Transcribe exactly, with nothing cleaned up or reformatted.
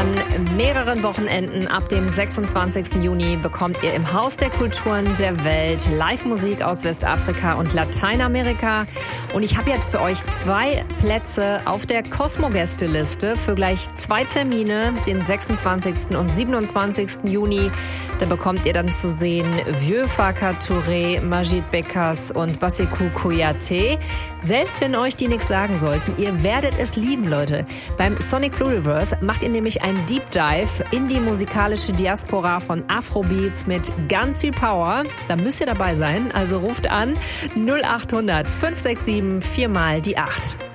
An mehreren Wochenenden ab dem sechsundzwanzigsten Juni bekommt ihr im Haus der Kulturen der Welt Live-Musik aus Westafrika und Lateinamerika. Und ich habe jetzt für euch zwei Plätze auf der Cosmo-Gästeliste für gleich zwei Termine, den sechsundzwanzigsten und siebenundzwanzigsten Juni. Da bekommt ihr dann zu sehen Vieux Farka Touré, Majid Bekas und Basekou Kouyaté. Selbst wenn euch die nichts sagen sollten, ihr werdet es lieben, Leute. Beim Sonic Pluriverse macht ihr nämlich einen Deep Dive in die musikalische Diaspora von Afrobeats mit ganz viel Power. Da müsst ihr dabei sein, also ruft an null acht hundert fünf sechs sieben vier mal die acht.